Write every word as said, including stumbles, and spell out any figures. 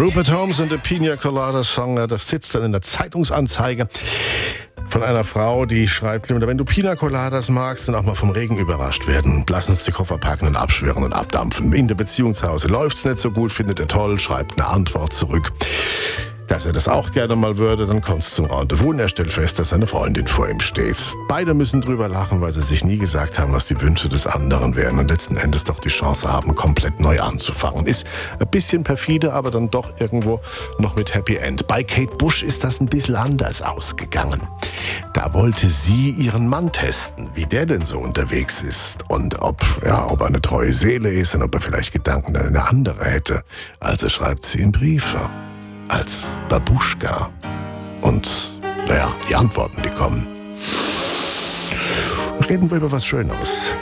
Rupert Holmes und der Pina Colada Song, das sitzt dann in der Zeitungsanzeige von einer Frau, die schreibt, wenn du Pina Coladas magst, dann auch mal vom Regen überrascht werden. Lass uns die Koffer packen und abschweren und abdampfen. In der Beziehung zu Hause läuft's nicht so gut, findet er toll, schreibt eine Antwort zurück, dass er das auch gerne mal würde. Dann kommt's zum Rendezvous und er stellt fest, dass seine Freundin vor ihm steht. Beide müssen drüber lachen, weil sie sich nie gesagt haben, was die Wünsche des anderen wären und letzten Endes doch die Chance haben, komplett neu anzufangen. Ist ein bisschen perfide, aber dann doch irgendwo noch mit Happy End. Bei Kate Bush ist das ein bisschen anders ausgegangen. Da wollte sie ihren Mann testen, wie der denn so unterwegs ist und ob, ja, ob er eine treue Seele ist und ob er vielleicht Gedanken an eine andere hätte. Also schreibt sie ihm Briefe als Babuschka. Und, naja, die Antworten, die kommen. Reden wir über was Schöneres.